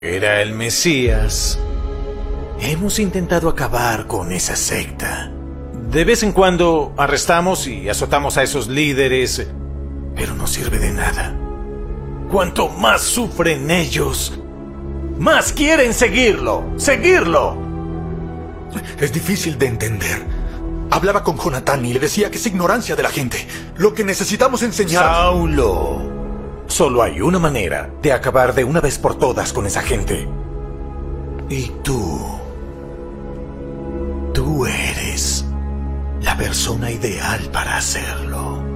Era el Mesías. Hemos intentado acabar con esa secta. De vez en cuando arrestamos y azotamos a esos líderes, pero no sirve de nada. Cuanto más sufren ellos, más quieren seguirlo. Es difícil de entender. Hablaba con Jonathan y le decía que es ignorancia de la gente. Lo que necesitamos enseñar... Saulo, solo hay una manera de acabar de una vez por todas con esa gente. Y tú eres la persona ideal para hacerlo.